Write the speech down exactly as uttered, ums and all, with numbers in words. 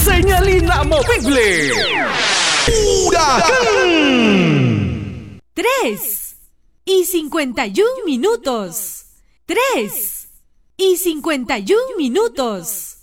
Señal inamovible. ¡Huracán! Tres y cincuenta y un minutos. Tres y cincuenta y un minutos.